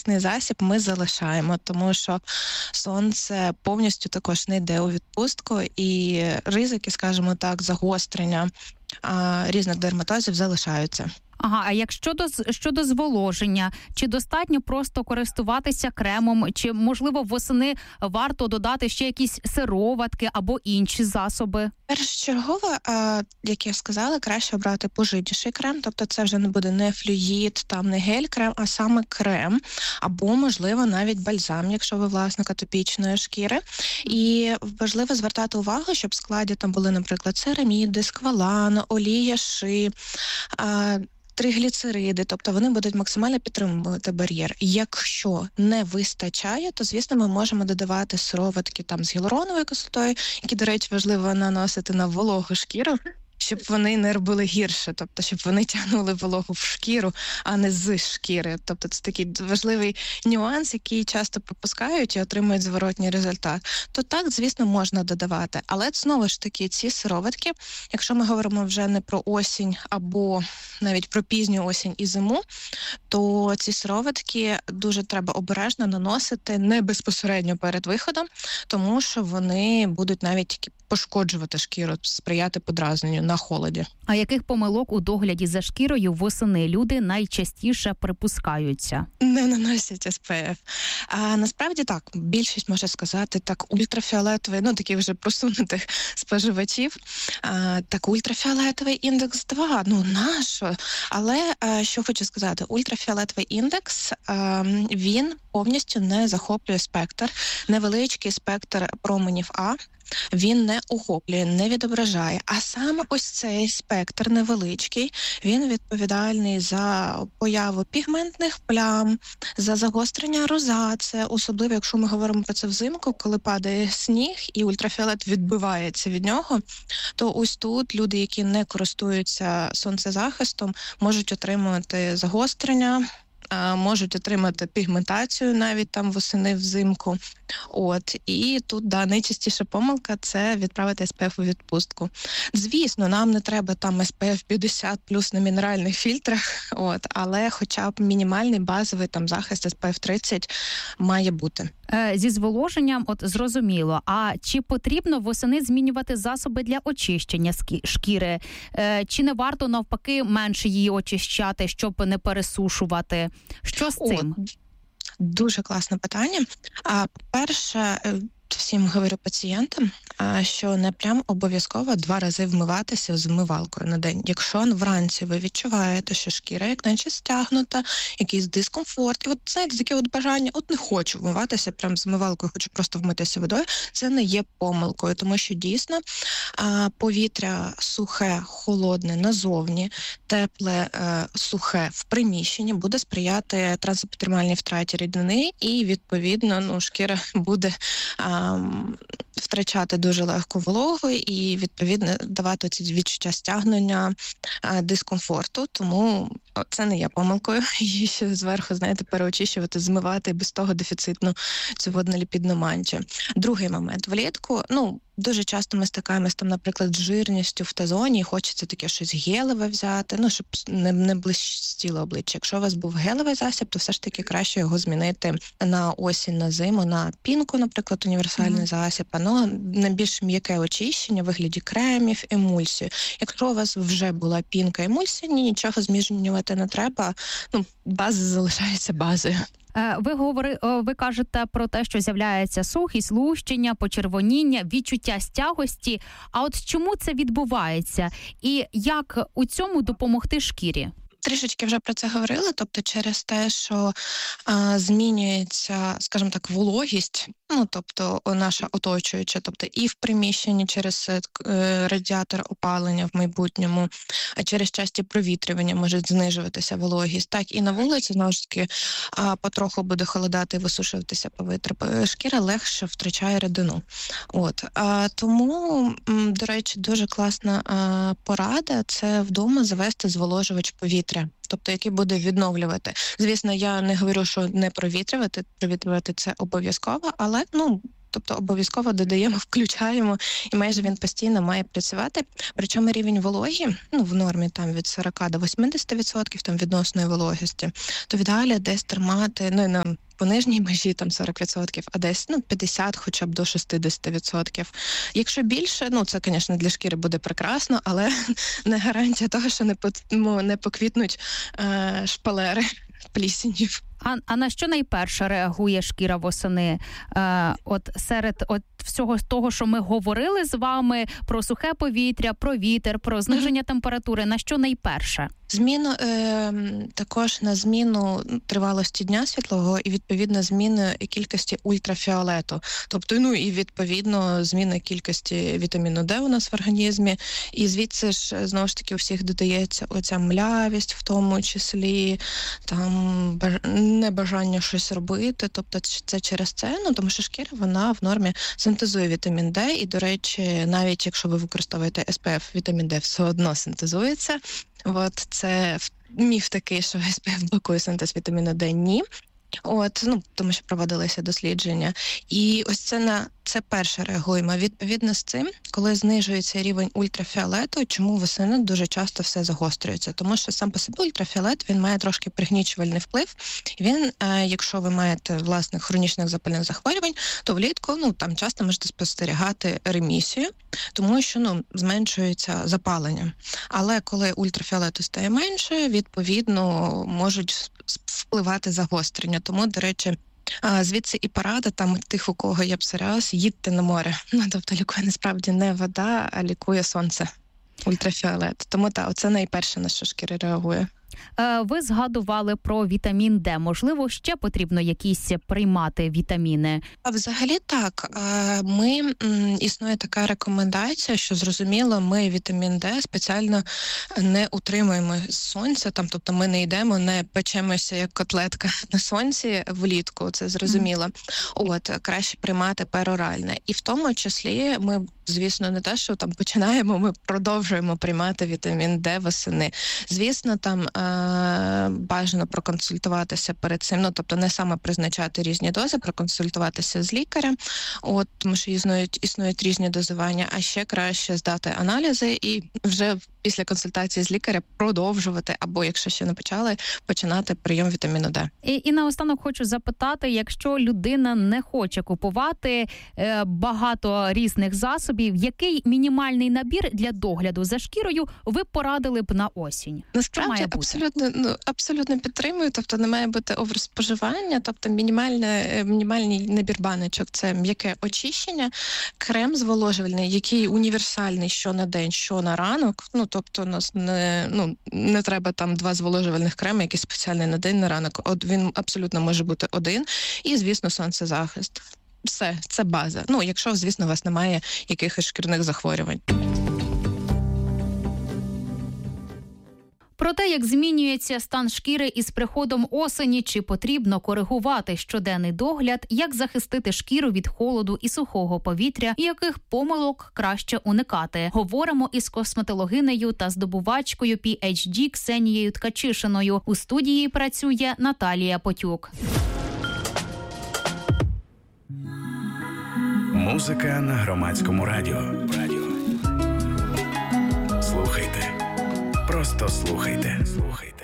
захисний засіб ми залишаємо, тому що сонце повністю також не йде у відпустку, і ризики, скажімо так, загострення різних дерматозів залишаються. Ага, а як щодо зволоження, чи достатньо просто користуватися кремом, чи, можливо, восени варто додати ще якісь сироватки або інші засоби? Першочергово, як я сказала, краще обрати поживніший крем, тобто це вже не буде не флюїд, там не гель-крем, а саме крем, або, можливо, навіть бальзам, якщо ви власник атопічної шкіри. І важливо звертати увагу, щоб в складі там були, наприклад, цераміди, сквалан, олія ши, тригліцериди, тобто вони будуть максимально підтримувати бар'єр. Якщо не вистачає, то, звісно, ми можемо додавати сироватки там з гіалуроновою кислотою, які, до речі, важливо наносити на вологу шкіру, щоб вони не робили гірше, тобто щоб вони тягнули вологу в шкіру, а не з шкіри. Тобто це такий важливий нюанс, який часто пропускають і отримують зворотній результат. То так, звісно, можна додавати. Але знову ж таки, ці сироватки, якщо ми говоримо вже не про осінь або навіть про пізню осінь і зиму, то ці сироватки дуже треба обережно наносити не безпосередньо перед виходом, тому що вони будуть навіть тільки пошкоджувати шкіру, сприяти подразненню на холоді. А яких помилок у догляді за шкірою восени люди найчастіше припускаються? Не наносять SPF. Насправді так, більшість, може сказати, так, ультрафіолетовий, таких вже просунутих споживачів, так, ультрафіолетовий індекс 2, нащо? Але, що хочу сказати, ультрафіолетовий індекс, він повністю не захоплює спектр, невеличкий спектр променів А, він не охоплює, не відображає. А саме ось цей спектр невеличкий, він відповідальний за появу пігментних плям, за загострення розацеї, особливо, якщо ми говоримо про це взимку, коли падає сніг і ультрафіолет відбивається від нього, то ось тут люди, які не користуються сонцезахистом, можуть отримувати загострення, можуть отримати пігментацію навіть там восени взимку. І тут, найчастіша помилка – це відправити SPF у відпустку. Звісно, нам не треба там SPF 50 плюс на мінеральних фільтрах, але хоча б мінімальний базовий там захист SPF 30 має бути. Зі зволоженням, зрозуміло. А чи потрібно восени змінювати засоби для очищення шкіри? Чи не варто, навпаки, менше її очищати, щоб не пересушувати? Що з цим? Дуже класне питання. По-перше, всім говорю пацієнтам, що не прям обов'язково 2 рази вмиватися з вмивалкою на день. Якщо вранці ви відчуваєте, що шкіра як наче стягнута, якийсь дискомфорт, і знаєте, таке бажання, не хочу вмиватися прям з вмивалкою, хочу просто вмитися водою, це не є помилкою, тому що дійсно повітря сухе, холодне назовні, тепле, сухе в приміщенні буде сприяти трансепідермальній втраті рідини, і відповідно шкіра буде втрачати дуже легко вологу і, відповідно, давати ці відчуття стягнення, дискомфорту. Тому це не є помилкою. Її ще зверху, переочищувати, змивати без того дефіцитну цю водноліпідну мантію. Другий момент. Влітку, дуже часто ми стикаємось там, наприклад, з жирністю в Т-зоні, і хочеться таке щось гелеве взяти, щоб не блистіло обличчя. Якщо у вас був гелевий засіб, то все ж таки краще його змінити на осінь, на зиму, на пінку, наприклад, універсальний засіб, на більш м'яке очищення в вигляді кремів, емульсію. Якщо у вас вже була пінка, емульсія, нічого змінювати не треба, база залишається базою. Ви кажете про те, що з'являється сухість, лущення, почервоніння, відчуття стягості. А чому це відбувається? І як у цьому допомогти шкірі? Трішечки вже про це говорили, тобто через те, що змінюється, скажімо так, вологість, тобто наша оточуюча, тобто і в приміщенні через радіатор опалення в майбутньому, а через часті провітрювання може знижуватися вологість, так і на вулиці, знову ж таки, потроху буде холодати і висушуватися повітря. Шкіра легше втрачає рідину. Тому, до речі, дуже класна порада – це вдома завести зволожувач повітря. Тобто, який буде відновлювати. Звісно, я не говорю, що не провітрювати це обов'язково, але тобто обов'язково додаємо, включаємо, і майже він постійно має працювати. Причому рівень вологі, в нормі там від 40 до 80% там відносної вологості, то в ідеалі десь тримати, не по нижній межі там 40%, а десь 50 хоча б до 60%. Якщо більше, це, звісно, для шкіри буде прекрасно, але не гарантія того, що не поквітнуть шпалери плісенью. А на що найперше реагує шкіра восени? Серед всього того, що ми говорили з вами, про сухе повітря, про вітер, про зниження температури, на що найперше? Також на зміну тривалості дня світлого і, відповідно, зміни кількості ультрафіолету. Тобто, і, відповідно, зміни кількості вітаміну Д у нас в організмі. І звідси ж, знову ж таки, у всіх додається оця млявість, в тому числі, там, небажання щось робити. Тобто, це через це, тому що шкіра, вона в нормі синтезує вітамін Д. І, до речі, навіть якщо ви використовуєте SPF, вітамін Д все одно синтезується. Це міф такий, що SPF блокує синтез вітаміну Д. Ні. Тому що проводилися дослідження. І ось це перше реагуємо. Відповідно з цим, коли знижується рівень ультрафіолету, чому восени дуже часто все загострюється? Тому що сам по собі ультрафіолет, він має трошки пригнічувальний вплив. Він, якщо ви маєте, власне, хронічних запальних захворювань, то влітку, там часто можете спостерігати ремісію, тому що, зменшується запалення. Але коли ультрафіолету стає менше, відповідно, можуть впливати загострення. Тому, до речі, звідси і порада там тих, у кого є псоріаз, їдьте на море. Тобто лікує насправді не вода, а лікує сонце, ультрафіолет. Тому оце найперше, на що шкіра реагує. Ви згадували про вітамін Д. Можливо, ще потрібно якісь приймати вітаміни? А взагалі так. Існує така рекомендація, що, зрозуміло, ми вітамін Д спеціально не утримуємо з сонця. Тобто ми не йдемо, не печемося, як котлетка на сонці влітку, це зрозуміло. Краще приймати пероральне. І в тому числі ми, звісно, не те, що там починаємо, ми продовжуємо приймати вітамін Д восени. Звісно, там бажано проконсультуватися перед цим, тобто не саме призначати різні дози, проконсультуватися з лікарем, тому що існують різні дозування, а ще краще здати аналізи і вже після консультації з лікарем продовжувати, або, якщо ще не почали, починати прийом вітаміну Д. І наостанок хочу запитати, якщо людина не хоче купувати багато різних засобів, який мінімальний набір для догляду за шкірою ви порадили б на осінь? Насправді, абсолютно підтримую, тобто не має бути оверспоживання, тобто мінімальний набір баночок – це м'яке очищення, крем зволожувальний, який універсальний що на день, що на ранок, тобто у нас не треба там 2 зволожувальних креми, який спеціальний на день, на ранок, він абсолютно може бути один, і, звісно, сонцезахист. Все, це база. Якщо, звісно, у вас немає якихось шкірних захворювань. Про те, як змінюється стан шкіри із приходом осені, чи потрібно коригувати щоденний догляд, як захистити шкіру від холоду і сухого повітря, і яких помилок краще уникати. Говоримо із косметологинею та здобувачкою PhD Ксенією Ткачишиною. У студії працює Наталія Потюк. Музика на Громадському радіо. Слухайте. Просто слухайте.